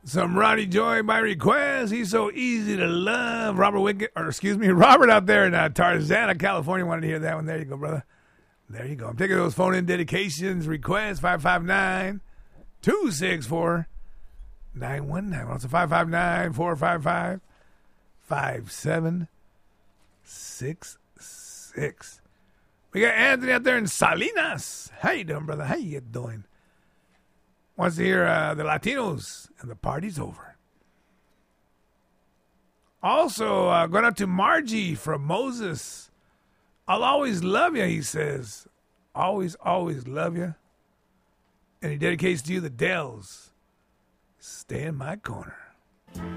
Some Ronnie Joy by request. He's so easy to love. Robert out there in Tarzana, California wanted to hear that one. There you go, brother. There you go. I'm taking those phone-in dedications, requests, 559-264-9191. Also 559-455-5766. We got Anthony out there in Salinas. How you doing, brother? How you doing? Wants to hear the Latinos, and the party's over. Also, going up to Margie from Moses. I'll always love you, he says. Always, always love you. And he dedicates to you the Dells. Stay in my corner.